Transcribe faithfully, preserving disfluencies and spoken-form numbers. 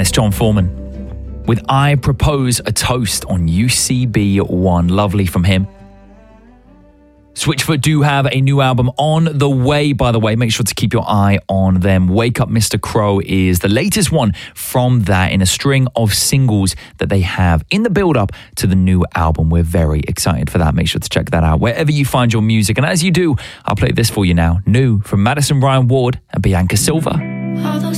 It's John Foreman with I Propose a Toast on U C B one. Lovely from him. Switchfoot do have a new album on the way, by the way. Make sure to keep your eye on them. Wake Up Mister Crow is the latest one from that in a string of singles that they have in the build-up to the new album. We're very excited for that. Make sure to check that out wherever you find your music. And as you do, I'll play this for you now. New from Madison Ryan Ward and Bianca Silva.